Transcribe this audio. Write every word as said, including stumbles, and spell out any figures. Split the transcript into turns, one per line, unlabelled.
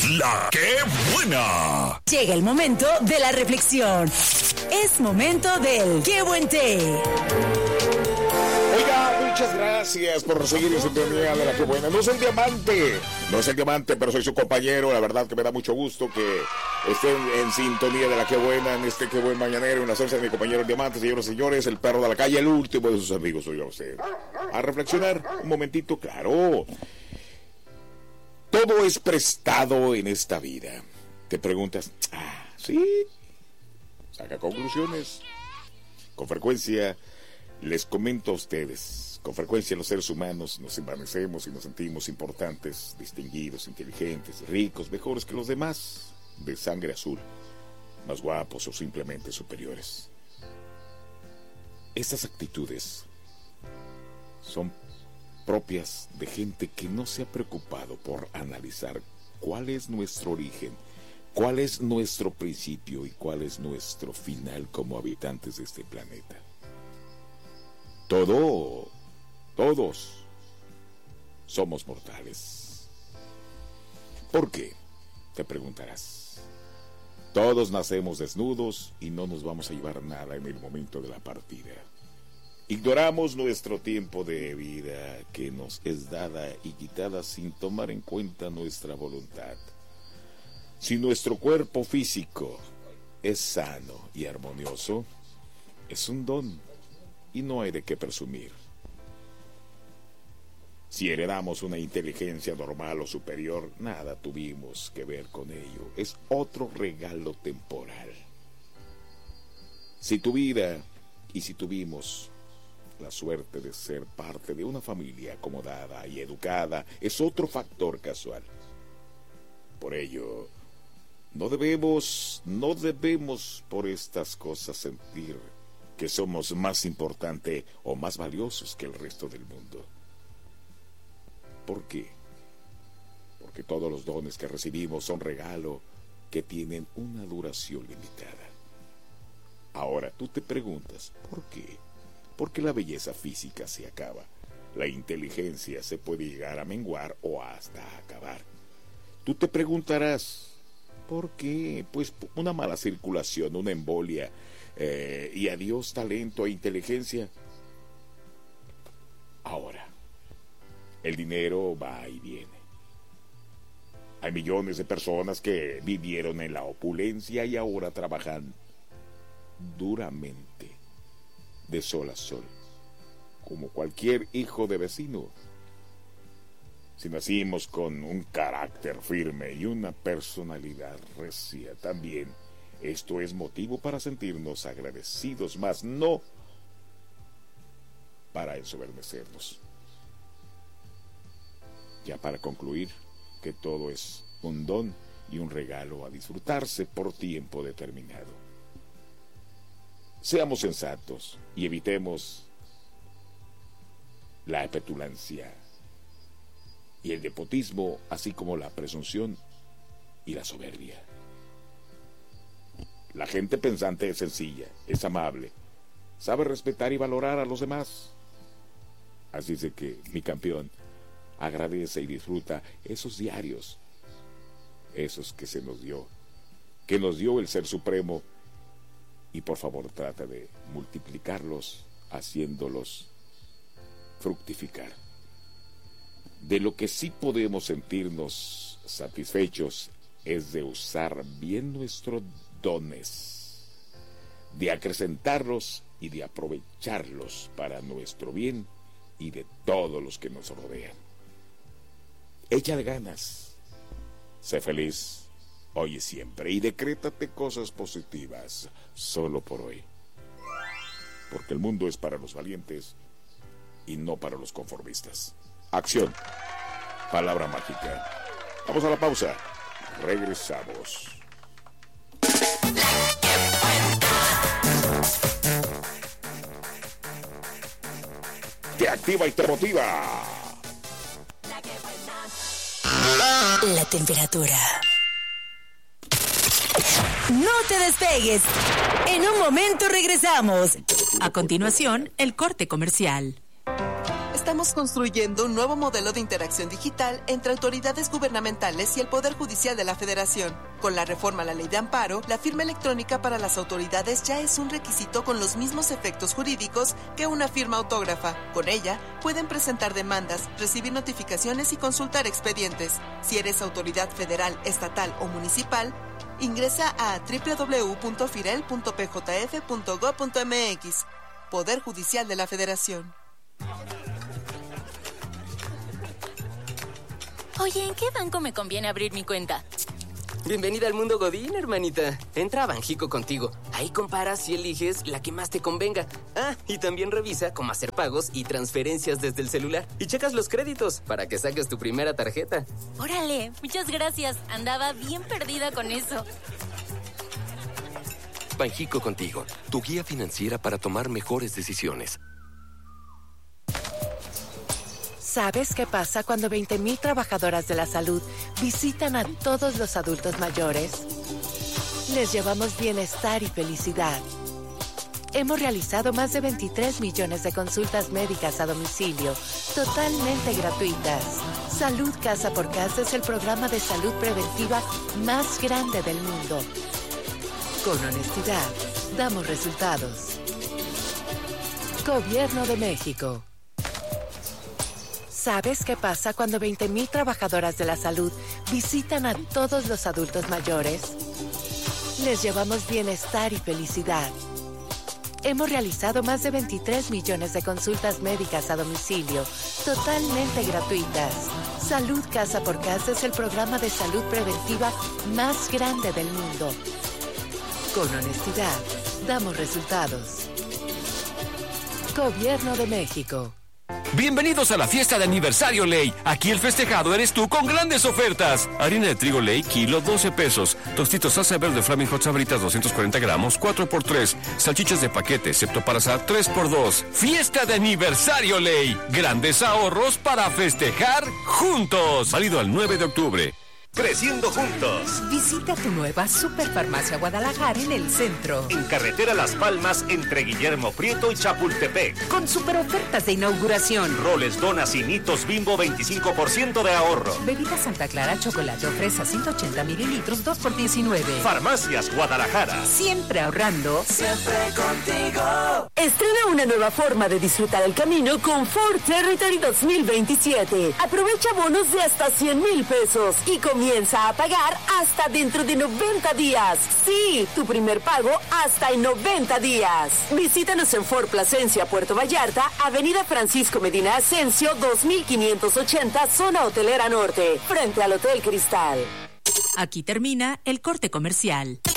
La que buena.
Llega el momento de la reflexión. Es momento del Qué Buen Té.
Oiga, muchas gracias por seguir en sintonía de La Que Buena. No es el diamante, no es el diamante, pero soy su compañero. La verdad que me da mucho gusto que estén en sintonía de La Que Buena en este Que Buen Mañanero, en la salsa de mi compañero el diamante. Señoras y señores, el perro de la calle, el último de sus amigos, oiga usted. A reflexionar un momentito, claro. Todo es prestado en esta vida. Te preguntas, ah, ¿sí? Saca conclusiones. Con frecuencia les comento a ustedes, con frecuencia los seres humanos nos envanecemos y nos sentimos importantes, distinguidos, inteligentes, ricos, mejores que los demás, de sangre azul, más guapos o simplemente superiores. Estas actitudes son propias de gente que no se ha preocupado por analizar cuál es nuestro origen, cuál es nuestro principio y cuál es nuestro final como habitantes de este planeta. Todo, todos somos mortales. ¿Por qué? Te preguntarás. Todos nacemos desnudos y no nos vamos a llevar nada en el momento de la partida. Ignoramos nuestro tiempo de vida que nos es dada y quitada sin tomar en cuenta nuestra voluntad. Si nuestro cuerpo físico es sano y armonioso, es un don y no hay de qué presumir. Si heredamos una inteligencia normal o superior, nada tuvimos que ver con ello. Es otro regalo temporal. Si tu vida y si tuvimos la suerte de ser parte de una familia acomodada y educada, es otro factor casual. Por ello, no debemos, no debemos por estas cosas sentir que somos más importantes o más valiosos que el resto del mundo. ¿Por qué? Porque todos los dones que recibimos son regalo que tienen una duración limitada. Ahora tú te preguntas, ¿por qué? Porque la belleza física se acaba. La inteligencia se puede llegar a menguar o hasta acabar. Tú te preguntarás, ¿por qué? Pues una mala circulación, una embolia, eh, y adiós talento e inteligencia. Ahora, el dinero va y viene. Hay millones de personas que vivieron en la opulencia y ahora trabajan duramente, de sol a sol, como cualquier hijo de vecino. Si nacimos con un carácter firme y una personalidad recia, también esto es motivo para sentirnos agradecidos, mas no para ensoberbecernos. Ya para concluir, que todo es un don y un regalo a disfrutarse por tiempo determinado. Seamos sensatos y evitemos la petulancia y el despotismo, así como la presunción y la soberbia. La gente pensante es sencilla, es amable, sabe respetar y valorar a los demás. Así es de que, mi campeón, agradece y disfruta esos diarios, esos que se nos dio, que nos dio el Ser Supremo, y por favor trata de multiplicarlos, haciéndolos fructificar. De lo que sí podemos sentirnos satisfechos es de usar bien nuestros dones, de acrecentarlos y de aprovecharlos para nuestro bien y de todos los que nos rodean. Échale ganas, sé feliz hoy y siempre, y decrétate cosas positivas solo por hoy, porque el mundo es para los valientes y no para los conformistas. Acción, palabra mágica. Vamos a la pausa, regresamos. Te activa y te motiva.
La temperatura. No te despegues. En un momento regresamos.
A continuación, el corte comercial. Estamos construyendo un nuevo modelo de interacción digital entre autoridades gubernamentales y el Poder Judicial de la Federación. Con la reforma a la Ley de Amparo, la firma electrónica para las autoridades ya es un requisito con los mismos efectos jurídicos que una firma autógrafa. Con ella, pueden presentar demandas, recibir notificaciones y consultar expedientes. Si eres autoridad federal, estatal o municipal, ingresa a doble u doble u doble u punto firel punto p j f punto gob punto m x. Poder Judicial de la Federación.
Oye, ¿en qué banco me conviene abrir mi cuenta?
Bienvenida al mundo Godín, hermanita. Entra a Banjico contigo. Ahí comparas y eliges la que más te convenga. Ah, y también revisa cómo hacer pagos y transferencias desde el celular. Y checas los créditos para que saques tu primera tarjeta.
Órale, muchas gracias. Andaba bien perdida con eso.
Banjico contigo, tu guía financiera para tomar mejores decisiones.
¿Sabes qué pasa cuando veinte mil trabajadoras de la salud visitan a todos los adultos mayores? Les llevamos bienestar y felicidad. Hemos realizado más de veintitrés millones de consultas médicas a domicilio, totalmente gratuitas. Salud Casa por Casa es el programa de salud preventiva más grande del mundo. Con honestidad, damos resultados. Gobierno de México. ¿Sabes qué pasa cuando veinte mil trabajadoras de la salud visitan a todos los adultos mayores? Les llevamos bienestar y felicidad. Hemos realizado más de veintitrés millones de consultas médicas a domicilio, totalmente gratuitas. Salud Casa por Casa es el programa de salud preventiva más grande del mundo. Con honestidad, damos resultados. Gobierno de México.
Bienvenidos a la fiesta de aniversario Ley. Aquí el festejado eres tú con grandes ofertas. Harina de trigo Ley, kilo, doce pesos. Tostitos salsa verde Flaming Hot Sabritas, doscientos cuarenta gramos, cuatro por tres. Salchichas de paquete, excepto para asar, tres por dos. Fiesta de aniversario Ley. Grandes ahorros para festejar juntos. Válido al nueve de octubre.
Creciendo juntos.
Visita tu nueva Superfarmacia Guadalajara en el centro.
En carretera Las Palmas, entre Guillermo Prieto y Chapultepec.
Con super ofertas de inauguración.
Roles, donas y nitos Bimbo, veinticinco por ciento de ahorro.
Bebida Santa Clara, chocolate o fresa, ciento ochenta mililitros, dos por diecinueve.
Farmacias Guadalajara.
Siempre ahorrando.
Siempre contigo. Estrena una nueva forma de disfrutar el camino con Ford Territory dos mil veintisiete. Aprovecha bonos de hasta cien mil pesos y comienza Comienza a pagar hasta dentro de noventa días. Sí, tu primer pago hasta en noventa días. Visítanos en Ford Plasencia, Puerto Vallarta, Avenida Francisco Medina Asensio, dos mil quinientos ochenta, Zona Hotelera Norte, frente al Hotel Cristal.
Aquí termina el corte comercial.